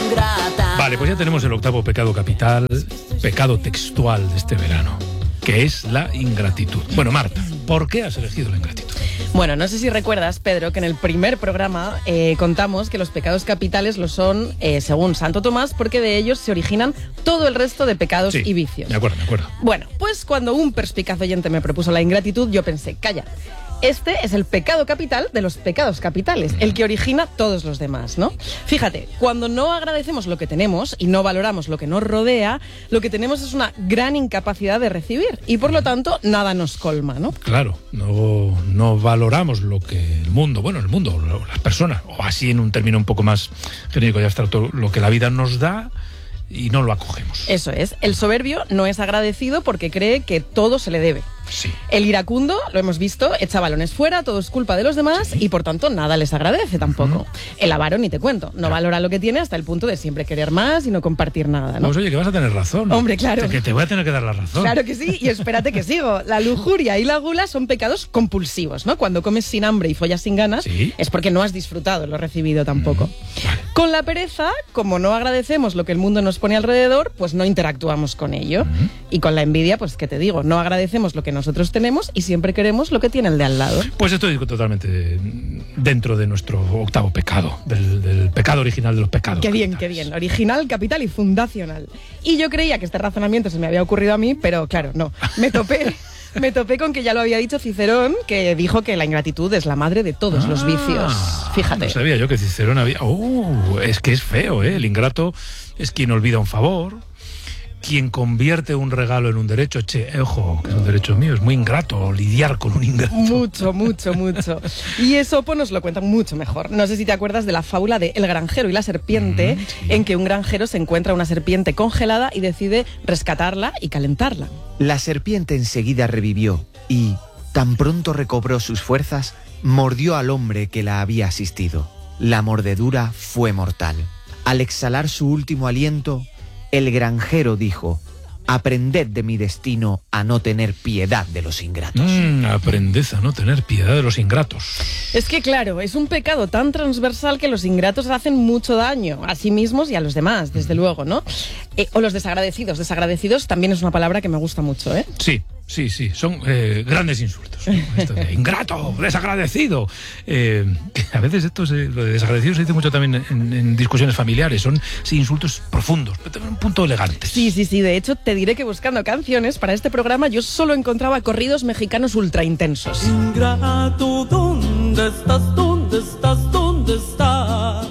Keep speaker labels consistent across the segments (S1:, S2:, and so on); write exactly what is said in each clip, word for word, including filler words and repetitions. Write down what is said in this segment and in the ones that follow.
S1: ingrata.
S2: Vale, pues ya tenemos el octavo pecado capital, pecado textual de este verano, que es la ingratitud. Bueno, Marta, ¿por qué has elegido la ingratitud?
S3: Bueno, no sé si recuerdas, Pedro, que en el primer programa eh, contamos que los pecados capitales lo son, eh, según Santo Tomás, porque de ellos se originan todo el resto de pecados
S2: Sí,
S3: y vicios.
S2: de acuerdo, de acuerdo.
S3: Bueno, pues cuando un perspicaz oyente me propuso la ingratitud, yo pensé, calla, este es el pecado capital de los pecados capitales, el que origina todos los demás, ¿no? Fíjate, cuando no agradecemos lo que tenemos y no valoramos lo que nos rodea, lo que tenemos es una gran incapacidad de recibir y por lo tanto nada nos colma, ¿no?
S2: Claro, no, no valoramos lo que el mundo, bueno, el mundo, lo- las personas, o así en un término un poco más genérico y abstracto, lo que la vida nos da y no lo acogemos.
S3: Eso es, el soberbio no es agradecido porque cree que todo se le debe.
S2: Sí.
S3: El iracundo, lo hemos visto, echa balones fuera, todo es culpa de los demás y por tanto nada les agradece tampoco. El avaro ni te cuento, no valora lo que tiene hasta el punto de siempre querer más y no compartir nada, ¿no?
S2: Pues oye, que vas a tener razón.
S3: Hombre, claro.
S2: Que te voy a tener que dar la razón.
S3: Claro que sí, y espérate que sigo. La lujuria y la gula son pecados compulsivos, ¿no? Cuando comes sin hambre y follas sin ganas,
S2: Sí.
S3: es porque no has disfrutado lo recibido tampoco.
S2: Vale.
S3: Con la pereza, como no agradecemos lo que el mundo nos pone alrededor, pues no interactuamos con ello. Y con la envidia, pues qué te digo, no agradecemos lo que nosotros tenemos y siempre queremos lo que tiene el de al lado.
S2: Pues estoy totalmente dentro de nuestro octavo pecado, del, del pecado original de los pecados.
S3: Qué bien, qué
S2: capitales.
S3: bien. Original, capital y fundacional. Y yo creía que este razonamiento se me había ocurrido a mí, pero claro, no. Me topé... Me topé con que ya lo había dicho Cicerón, que dijo que la ingratitud es la madre de todos los vicios. Fíjate.
S2: No sabía yo que Cicerón había... ¡Oh! Es que es feo, ¿eh? El ingrato es quien olvida un favor, quien convierte un regalo en un derecho. Che, eh, ojo, que es un derecho mío, es muy ingrato lidiar con un ingrato.
S3: Mucho, mucho, mucho. Y Esopo nos lo cuenta mucho mejor. No sé si te acuerdas de la fábula de El granjero y la serpiente,
S2: Mm, sí.
S3: en que un granjero se encuentra una serpiente congelada y decide rescatarla y calentarla.
S4: La serpiente enseguida revivió y, tan pronto recobró sus fuerzas, mordió al hombre que la había asistido. La mordedura fue mortal. Al exhalar su último aliento, el granjero dijo: aprended de mi destino a no tener piedad de los ingratos.
S2: Mm, aprended a no tener piedad de los ingratos.
S3: Es que claro, es un pecado tan transversal que los ingratos hacen mucho daño a sí mismos y a los demás, desde luego, ¿no? Eh, o los desagradecidos. Desagradecidos también es una palabra que me gusta mucho, ¿eh?
S2: Sí, sí, sí, son eh, grandes insultos, ¿no? Esto de ingrato, desagradecido. Eh, que a veces esto se- lo de desagradecido se dice mucho también en, en discusiones familiares. Son sí, insultos profundos, pero también un punto elegante.
S3: Sí, sí, sí. De hecho, te diré que buscando canciones para este programa yo solo encontraba corridos mexicanos ultra intensos.
S1: Ingrato, ¿dónde estás? ¿Dónde estás? ¿Dónde estás?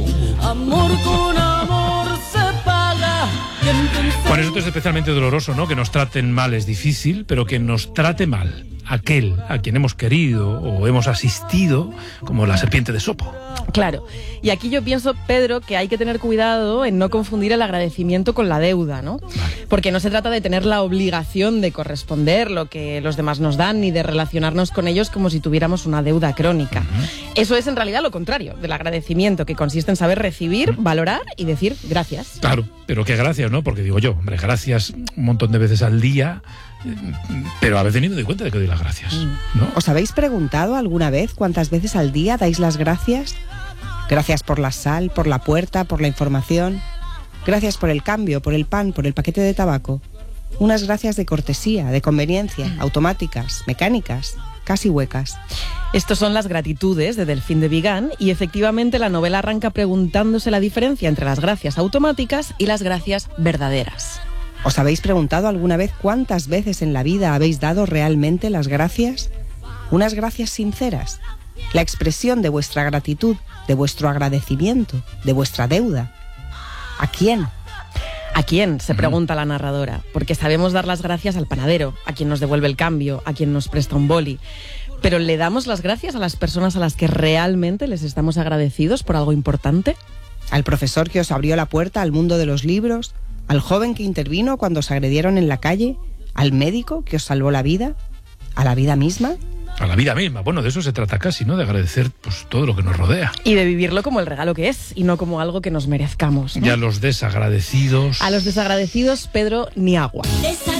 S1: Amor con amor se paga. ¿Quién te enseña?
S2: Por eso es especialmente doloroso, ¿no? Que nos traten mal es difícil, pero que nos trate mal aquel a quien hemos querido o hemos asistido, como la serpiente de Esopo.
S3: Claro. Y aquí yo pienso, Pedro, que hay que tener cuidado en no confundir el agradecimiento con la deuda, ¿no? Porque no se trata de tener la obligación de corresponder lo que los demás nos dan ni de relacionarnos con ellos como si tuviéramos una deuda crónica. Eso es en realidad lo contrario del agradecimiento, que consiste en saber recibir, valorar y decir gracias.
S2: Claro, pero qué gracias, ¿no? Porque digo yo, hombre, gracias un montón de veces al día, eh, pero a veces ni me doy cuenta de que doy las gracias, ¿no?
S5: ¿Os habéis preguntado alguna vez cuántas veces al día dais las gracias? Gracias por la sal, por la puerta, por la información. Gracias por el cambio, por el pan, por el paquete de tabaco. Unas gracias de cortesía, de conveniencia, automáticas, mecánicas, casi huecas.
S3: Estos son las gratitudes de Delfín de Vigan y efectivamente la novela arranca preguntándose la diferencia entre las gracias automáticas y las gracias verdaderas.
S5: ¿Os habéis preguntado alguna vez cuántas veces en la vida habéis dado realmente las gracias? Unas gracias sinceras. La expresión de vuestra gratitud, de vuestro agradecimiento, de vuestra deuda. ¿A quién?
S3: ¿A quién? Se pregunta la narradora, porque sabemos dar las gracias al panadero, a quien nos devuelve el cambio, a quien nos presta un boli. Pero ¿le damos las gracias a las personas a las que realmente les estamos agradecidos por algo importante?
S5: ¿Al profesor que os abrió la puerta al mundo de los libros? ¿Al joven que intervino cuando os agredieron en la calle? ¿Al médico que os salvó la vida? ¿A la vida misma?
S2: A la vida misma. Bueno, de eso se trata casi, ¿no? De agradecer pues todo lo que nos rodea.
S3: Y de vivirlo como el regalo que es y no como algo que nos merezcamos, ¿no?
S2: Y a los desagradecidos...
S3: A los desagradecidos, Pedro, ni agua.